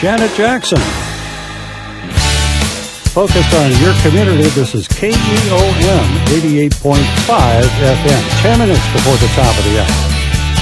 Janet Jackson. Focused on your community, this is KEOM 88.5 FM. 10 minutes before the top of the hour.